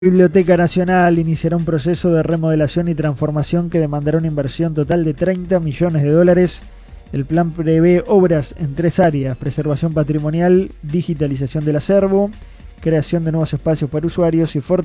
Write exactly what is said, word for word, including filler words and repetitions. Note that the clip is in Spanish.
Biblioteca Nacional iniciará un proceso de remodelación y transformación que demandará una inversión total de treinta millones de dólares. El plan prevé obras en tres áreas: preservación patrimonial, digitalización del acervo, creación de nuevos espacios para usuarios y fortalecimiento